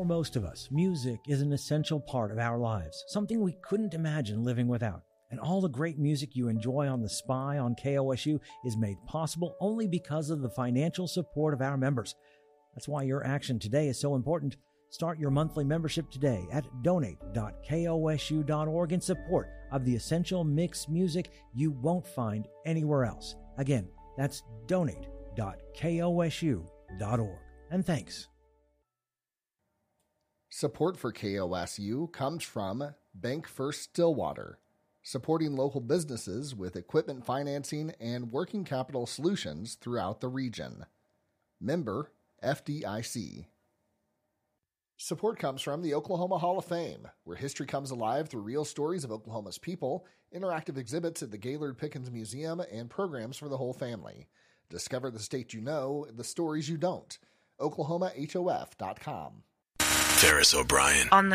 For most of us, music is an essential part of our lives, something we couldn't imagine living without. And all the great music you enjoy on The Spy on KOSU is made possible only because of the financial support of our members. That's why your action today is so important. Start your monthly membership today at donate.kosu.org in support of the essential mixed music you won't find anywhere else. Again, that's donate.kosu.org. And thanks. Support for KOSU comes from Bank First Stillwater, supporting local businesses with equipment financing and working capital solutions throughout the region. Member FDIC. Support comes from the Oklahoma Hall of Fame, where history comes alive through real stories of Oklahoma's people, interactive exhibits at the Gaylord Pickens Museum, and programs for the whole family. Discover the state you know, the stories you don't. OklahomaHOF.com. Ferris O'Brien.